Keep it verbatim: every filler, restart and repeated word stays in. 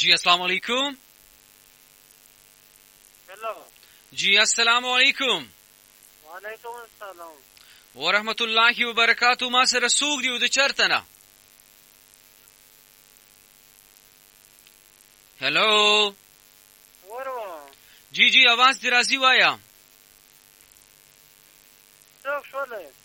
جی السلام علیکم. هلو جی السلام علیکم. وعلیکم السلام ورحمت الله وبرکاتو. ما سره څوک دی او د چېرته نه؟ هلو ورو جی جی आवाज دې راځي وایا. څوک شولې؟